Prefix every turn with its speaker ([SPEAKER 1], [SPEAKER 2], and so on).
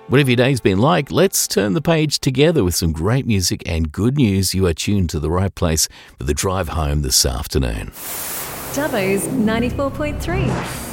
[SPEAKER 1] Whatever your day's been like, let's turn the page together with some great music and good news. You are tuned to the right place for the drive home this afternoon.
[SPEAKER 2] Dubbo's 94.3.